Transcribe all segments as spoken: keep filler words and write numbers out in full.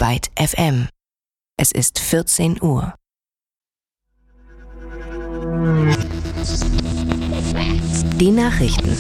Byte F M. Es ist vierzehn Uhr. Die Nachrichten.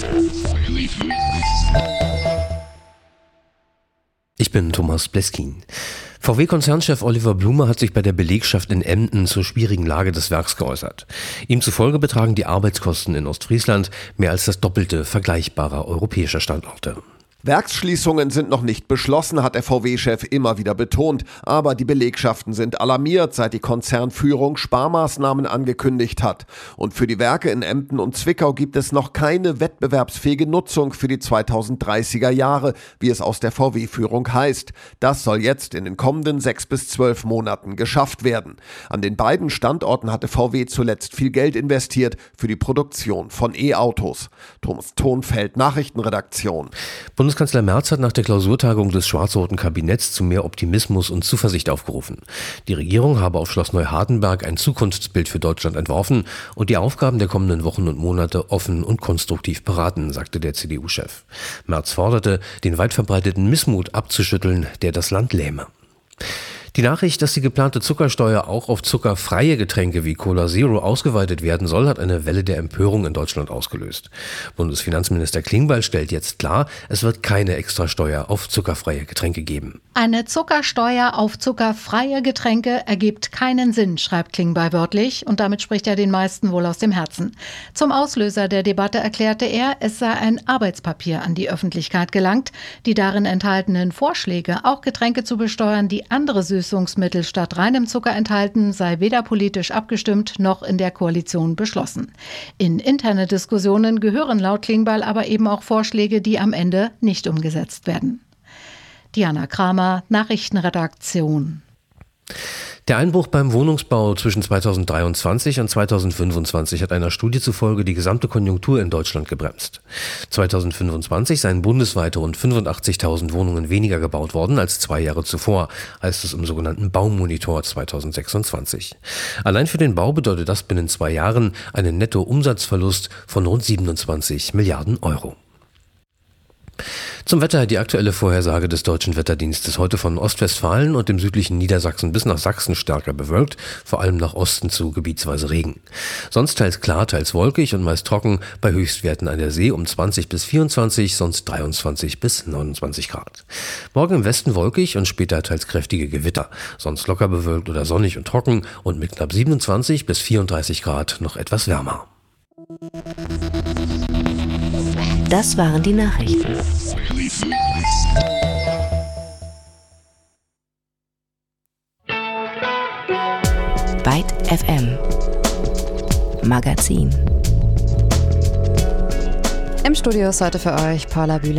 Ich bin Thomas Bleskin. V W-Konzernchef Oliver Blume hat sich bei der Belegschaft in Emden zur schwierigen Lage des Werks geäußert. Ihm zufolge betragen die Arbeitskosten in Ostfriesland mehr als das Doppelte vergleichbarer europäischer Standorte. Werksschließungen sind noch nicht beschlossen, hat der V W-Chef immer wieder betont. Aber die Belegschaften sind alarmiert, seit die Konzernführung Sparmaßnahmen angekündigt hat. Und für die Werke in Emden und Zwickau gibt es noch keine wettbewerbsfähige Nutzung für die zweitausenddreißiger Jahre, wie es aus der V W-Führung heißt. Das soll jetzt in den kommenden sechs bis zwölf Monaten geschafft werden. An den beiden Standorten hatte V W zuletzt viel Geld investiert für die Produktion von E-Autos. Thomas Thonfeld, Nachrichtenredaktion. Bundeskanzler Merz hat nach der Klausurtagung des schwarz-roten Kabinetts zu mehr Optimismus und Zuversicht aufgerufen. Die Regierung habe auf Schloss Neuhardenberg ein Zukunftsbild für Deutschland entworfen und die Aufgaben der kommenden Wochen und Monate offen und konstruktiv beraten, sagte der C D U-Chef. Merz forderte, den weit verbreiteten Missmut abzuschütteln, der das Land lähme. Die Nachricht, dass die geplante Zuckersteuer auch auf zuckerfreie Getränke wie Cola Zero ausgeweitet werden soll, hat eine Welle der Empörung in Deutschland ausgelöst. Bundesfinanzminister Klingbeil stellt jetzt klar, es wird keine Extrasteuer auf zuckerfreie Getränke geben. Eine Zuckersteuer auf zuckerfreie Getränke ergibt keinen Sinn, schreibt Klingbeil wörtlich, und damit spricht er den meisten wohl aus dem Herzen. Zum Auslöser der Debatte erklärte er, es sei ein Arbeitspapier an die Öffentlichkeit gelangt. Die darin enthaltenen Vorschläge, auch Getränke zu besteuern, die andere Süßungsmittel statt reinem Zucker enthalten, sei weder politisch abgestimmt noch in der Koalition beschlossen. In interne Diskussionen gehören laut Klingbeil aber eben auch Vorschläge, die am Ende nicht umgesetzt werden. Diana Kramer, Nachrichtenredaktion. Der Einbruch beim Wohnungsbau zwischen zweitausenddreiundzwanzig und zweitausendfünfundzwanzig hat einer Studie zufolge die gesamte Konjunktur in Deutschland gebremst. zweitausendfünfundzwanzig seien bundesweit rund fünfundachtzigtausend Wohnungen weniger gebaut worden als zwei Jahre zuvor, heißt es im sogenannten Baumonitor zweitausendsechsundzwanzig. Allein für den Bau bedeutet das binnen zwei Jahren einen Nettoumsatzverlust von rund siebenundzwanzig Milliarden Euro. Zum Wetter die aktuelle Vorhersage des Deutschen Wetterdienstes. Heute von Ostwestfalen und dem südlichen Niedersachsen bis nach Sachsen stärker bewölkt, vor allem nach Osten zu gebietsweise Regen. Sonst teils klar, teils wolkig und meist trocken, bei Höchstwerten an der See um zwanzig bis vierundzwanzig, sonst dreiundzwanzig bis neunundzwanzig Grad. Morgen im Westen wolkig und später teils kräftige Gewitter, sonst locker bewölkt oder sonnig und trocken und mit knapp siebenundzwanzig bis vierunddreißig Grad noch etwas wärmer. Das waren die Nachrichten. Byte F M Magazin. Im Studio ist heute für euch Paula Bühler.